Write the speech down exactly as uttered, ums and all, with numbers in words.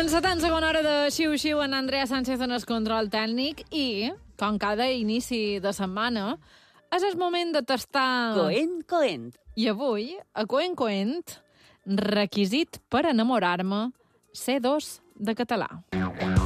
Encetant segona hora de xiu-xiu en Andrea Sánchez en el control tècnic i, com cada inici de setmana, és el moment de tastar... Coent, coent. I avui, a Coent Coent, requisit per enamorar-me, C dos de català.